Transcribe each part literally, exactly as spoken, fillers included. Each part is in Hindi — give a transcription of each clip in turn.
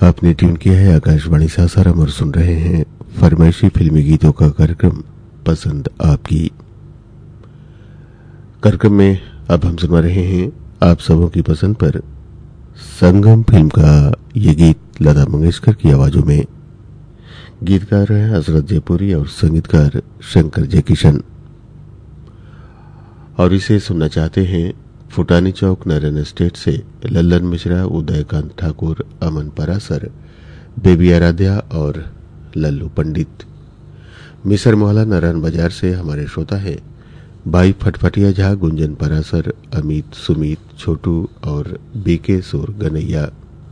आपने ट्यून किया है आकाशवाणी सासाराम और सुन रहे हैं फरमाइशी फिल्मी गीतों का कार्यक्रम पसंद आपकी। कार्यक्रम में अब हम सुनवा रहे हैं आप सबों की पसंद पर संगम फिल्म का ये गीत लता मंगेशकर की आवाजों में। गीतकार हैं हजरत जयपुरी और संगीतकार शंकर जयकिशन। और इसे सुनना चाहते हैं फुटानी चौक नारायण एस्टेट से लल्लन मिश्रा, उदयकांत ठाकुर, अमन परासर, बेबी आराध्या और लल्लू पंडित। मिसर मोहल्ला नारायण बाजार से हमारे श्रोता है भाई फटफटिया झा, गुंजन परासर, अमित, सुमित, छोटू और बीके सोर गनैया।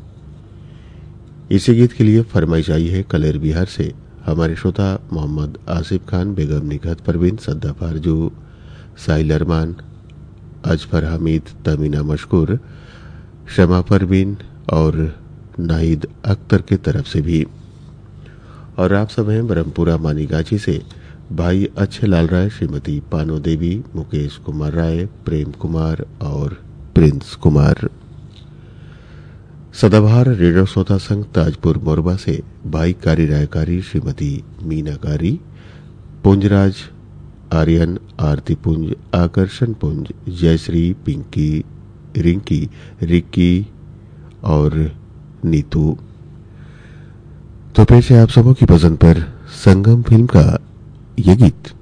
इसी गीत के लिए फरमाइश आई है कलेर बिहार से हमारे श्रोता मोहम्मद आसिफ खान, बेगम निगहत परवीन, सद्दा फारजू, साहिल अरमान, अजफर हमीद, तमीना मशकूर, शमा परवीन और नाहिद अख्तर के तरफ से भी। और आप सब हैं ब्रह्मपुरा मानीगाछी से भाई अच्छे लाल राय, श्रीमती पानो देवी, मुकेश कुमार राय, प्रेम कुमार और प्रिंस कुमार। सदाबहार रेडियो श्रोता संघ ताजपुर मोरबा से भाई कारी रायकारी, श्रीमती मीना कारी, पुंजराज आर्यन, आरती पुंज, आकर्षण पुंज, जयश्री, पिंकी, रिंकी, रिक्की और नीतू। तो पेश है आप सबों की पसंद पर संगम फिल्म का ये गीत।